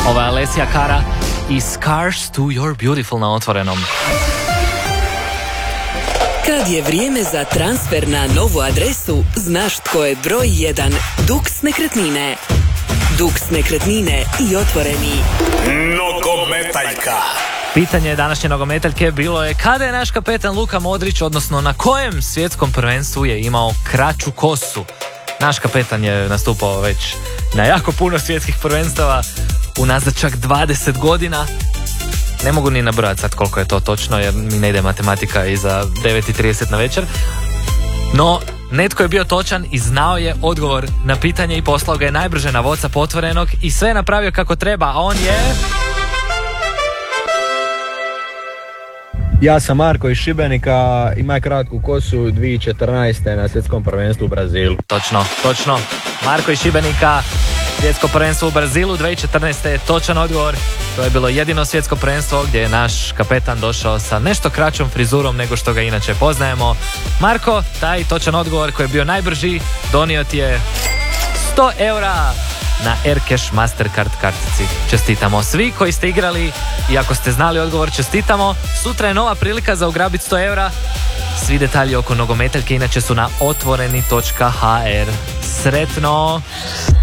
Ova je Alessia Cara i Scars to Your Beautiful na Otvorenom. Kad je vrijeme za transfer na novu adresu, znaš tko je broj 1. Dux Nekretnine. Dux Nekretnine i Otvoreni. Nogometaljka. Pitanje današnje nogometaljke bilo je kada je naš kapetan Luka Modrić, odnosno na kojem svjetskom prvenstvu je imao kraću kosu. Naš kapetan je nastupao već na jako puno svjetskih prvenstava, unazad čak 20 godina. Ne mogu ni nabrojati sad koliko je to točno, jer mi ne ide matematika iza 9:30 na večer. No, netko je bio točan i znao je odgovor na pitanje i poslao ga je najbrže na WhatsApp Otvorenog i sve je napravio kako treba, a on je... Ja sam Marko iz Šibenika, ima kratku kosu 2014. na svjetskom prvenstvu u Brazilu. Točno. Marko iz Šibenika, svjetsko prvenstvo u Brazilu 2014. je točan odgovor. To je bilo jedino svjetsko prvenstvo gdje je naš kapetan došao sa nešto kraćom frizurom nego što ga inače poznajemo. Marko, taj točan odgovor koji je bio najbrži, donio ti je 100 eura na Aircash Mastercard kartici. Čestitamo svi koji ste igrali i ako ste znali odgovor, čestitamo. Sutra je nova prilika za ugrabiti 100 eura. Svi detalji oko nogometaljke inače su na otvoreni.hr. Sretno!